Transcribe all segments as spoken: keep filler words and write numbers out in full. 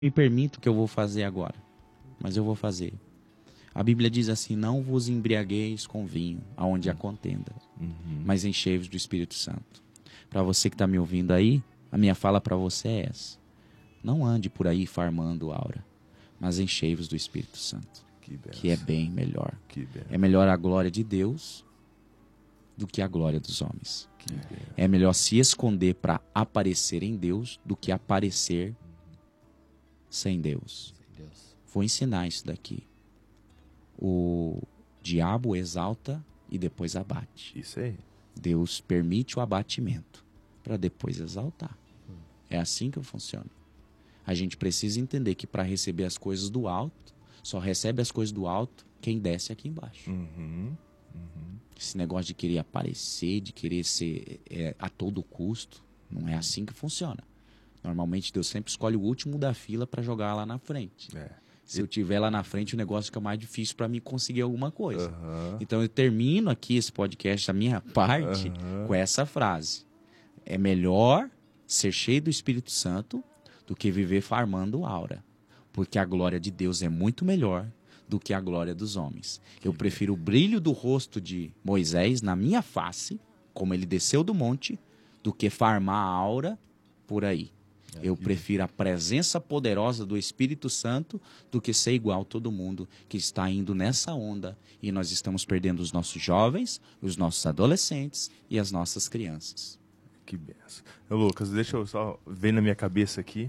me permito o que eu vou fazer agora, mas eu vou fazer. A Bíblia diz assim: não vos embriagueis com vinho, aonde há contenda, uhum. mas enchei-vos do Espírito Santo. Para você que está me ouvindo aí, a minha fala para você é essa: não ande por aí farmando aura, mas enchei-vos do Espírito Santo, que, que é bem melhor. Que é melhor a glória de Deus do que a glória dos homens. Que é melhor se esconder para aparecer em Deus do que aparecer sem Deus. sem Deus. Vou ensinar isso daqui. O diabo exalta e depois abate. Isso aí. Deus permite o abatimento para depois exaltar. Hum. É assim que funciona. A gente precisa entender que para receber as coisas do alto, só recebe as coisas do alto quem desce aqui embaixo. Uhum. Uhum. Esse negócio de querer aparecer, de querer ser é, a todo custo, não é assim que funciona. Normalmente Deus sempre escolhe o último da fila para jogar lá na frente. É. Se e... eu tiver lá na frente, o negócio fica mais difícil para mim conseguir alguma coisa. Uhum. Então eu termino aqui esse podcast, a minha parte, uhum. com essa frase: é melhor ser cheio do Espírito Santo do que viver farmando aura. Porque a glória de Deus é muito melhor do que a glória dos homens. Que eu prefiro o brilho do rosto de Moisés na minha face, como ele desceu do monte, do que farmar a aura por aí. Eu prefiro a presença poderosa do Espírito Santo do que ser igual a todo mundo que está indo nessa onda e nós estamos perdendo os nossos jovens, os nossos adolescentes e as nossas crianças. Que benção. Lucas, deixa eu só ver na minha cabeça aqui,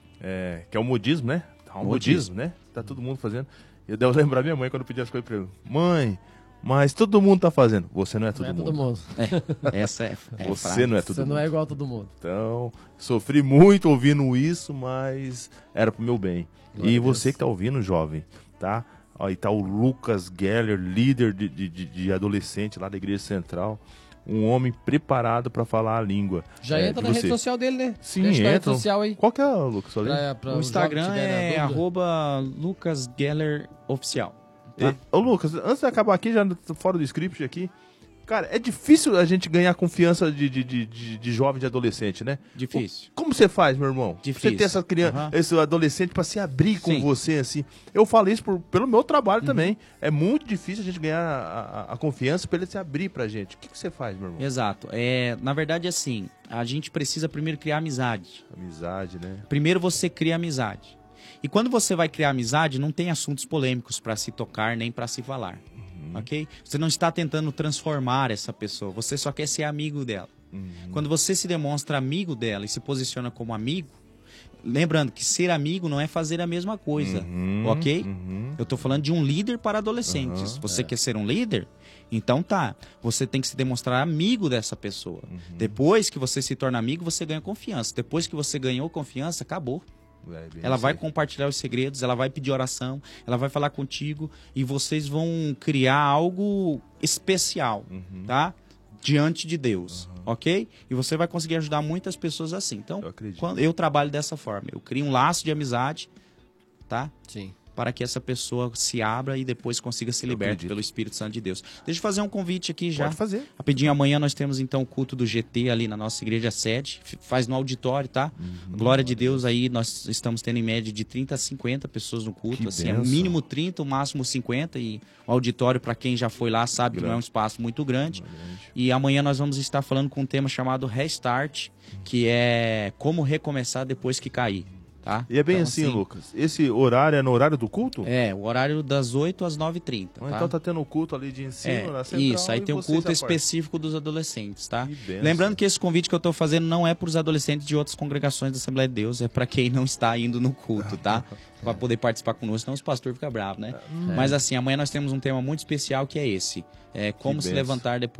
é, que é o modismo, né? Tá um modismo, modismo, né? Tá todo mundo fazendo. Eu devo lembrar minha mãe quando eu pedi as coisas pra ela. Mãe, mas todo mundo tá fazendo. Você não é todo não mundo. É todo mundo. É, essa é, é Você frase. não é todo Você mundo. Você não é igual a todo mundo. Então, sofri muito ouvindo isso, mas era pro meu bem. Glória e você que tá ouvindo, jovem, tá? Aí tá o Lucas Geller, líder de, de, de adolescente lá da Igreja Central. Um homem preparado para falar a língua. Já é, entra de na você. rede social dele, né? Sim, entra. Na rede social aí. Qual que é, Lucas? Pra, pra o Instagram é arroba Lucas Geller Oficial. Tá? Ô, Lucas, antes de acabar aqui, já fora do script aqui, cara, é difícil a gente ganhar confiança de, de, de, de, de jovem, de adolescente, né? Difícil. Como você faz, meu irmão? Difícil. Você ter essa criança, uhum. esse adolescente para se abrir com Sim. você, assim. Eu falo isso por, pelo meu trabalho uhum. também. É muito difícil a gente ganhar a, a, a confiança para ele se abrir pra gente. O que, que você faz, meu irmão? Exato. É, na verdade, assim, a gente precisa primeiro criar amizade. Amizade, né? Primeiro você cria amizade. E quando você vai criar amizade, não tem assuntos polêmicos para se tocar nem para se falar. Uhum. Ok? Você não está tentando transformar essa pessoa, você só quer ser amigo dela. Uhum. Quando você se demonstra amigo dela e se posiciona como amigo, lembrando que ser amigo não é fazer a mesma coisa, uhum. ok? Uhum. Eu estou falando de um líder para adolescentes. Uhum. Você é. quer ser um líder? Então tá, você tem que se demonstrar amigo dessa pessoa. Uhum. Depois que você se torna amigo, você ganha confiança. Depois que você ganhou confiança, acabou. É, ela vai compartilhar os segredos, ela vai pedir oração, ela vai falar contigo e vocês vão criar algo especial, uhum. tá? Diante de Deus, uhum. ok? E você vai conseguir ajudar muitas pessoas assim. Então, eu, quando eu trabalho dessa forma, eu crio um laço de amizade, tá? Sim. Para que essa pessoa se abra e depois consiga ser liberta pelo Espírito Santo de Deus. Deixa eu fazer um convite aqui já. Pode fazer. Rapidinho, amanhã nós temos então o culto do G T ali na nossa igreja sede. Faz no auditório, tá? Uhum, Glória de Deus, aí nós estamos tendo em média de trinta a cinquenta pessoas no culto. Que assim, é o mínimo trinta, o máximo cinquenta. E o auditório, para quem já foi lá, sabe grande. que não é um espaço muito grande. grande. E amanhã nós vamos estar falando com um tema chamado Restart, que é como recomeçar depois que cair. Tá? E é bem então, assim, assim, Lucas. Esse horário é no horário do culto? É, o horário das oito às nove e trinta. Ah, tá? então tá tendo o culto ali de ensino é, na central. Isso, aí tem um culto específico dos adolescentes, tá? Lembrando que esse convite que eu tô fazendo não é para os adolescentes de outras congregações da Assembleia de Deus, é para quem não está indo no culto, tá? Para poder participar conosco, senão os pastores ficam bravos, né? É. Mas assim, amanhã nós temos um tema muito especial que é esse. É como se levantar depois.